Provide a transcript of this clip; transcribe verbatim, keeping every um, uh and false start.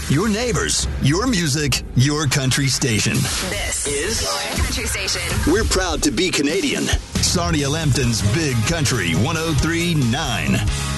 your neighbors, your music, your country station. This is your country station. We're proud to be Canadian. Sarnia Lambton's Big Country one oh three point nine.